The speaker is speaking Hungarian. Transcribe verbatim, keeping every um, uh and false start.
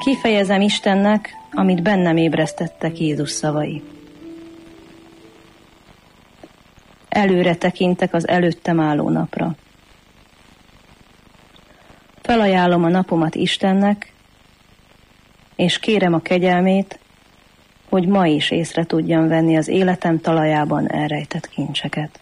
Kifejezem Istennek, amit bennem ébresztettek Jézus szavai. Előre tekintek az előttem álló napra. Felajánlom a napomat Istennek, és kérem a kegyelmét, hogy ma is észre tudjam venni az életem talajában elrejtett kincseket.